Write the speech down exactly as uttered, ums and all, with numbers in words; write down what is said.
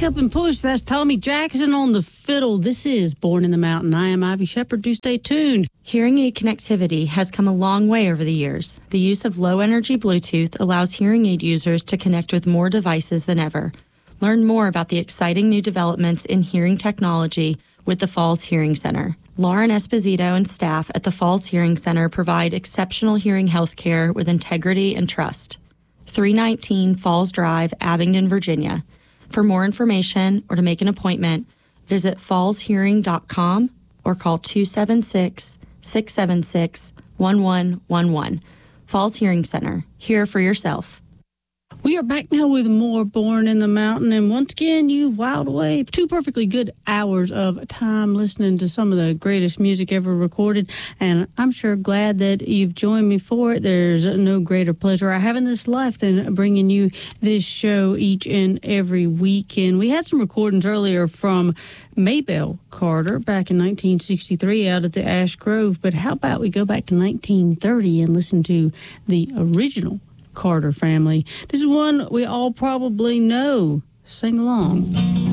up and push. That's Tommy Jackson on the fiddle. This is Born in the Mountain. I am Ivy Shepard. Do stay tuned. Hearing aid connectivity has come a long way over the years. The use of low-energy Bluetooth allows hearing aid users to connect with more devices than ever. Learn more about the exciting new developments in hearing technology with the Falls Hearing Center. Lauren Esposito and staff at the Falls Hearing Center provide exceptional hearing health care with integrity and trust. three nineteen Falls Drive, Abingdon, Virginia. For more information or to make an appointment, visit falls hearing dot com or call two seven six, six seven six, one one one one. Falls Hearing Center. Hear for yourself. We are back now with more Born in the Mountain, and once again, you've wowed away two perfectly good hours of time listening to some of the greatest music ever recorded, and I'm sure glad that you've joined me for it. There's no greater pleasure I have in this life than bringing you this show each and every week, and we had some recordings earlier from Maybelle Carter back in nineteen sixty-three out at the Ash Grove, but how about we go back to nineteen thirty and listen to the original Carter family. This is one we all probably know. Sing along.